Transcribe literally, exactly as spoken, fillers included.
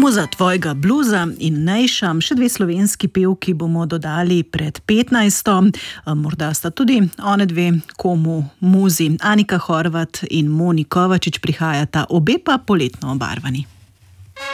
Muza tvojega bluza in Nejša, še dve slovenski pevki bomo dodali pred petnajsto. Morda sta tudi one dve komu muzi. Anika Horvat in Moni Kovačič prihajata, obe pa poletno obarvani.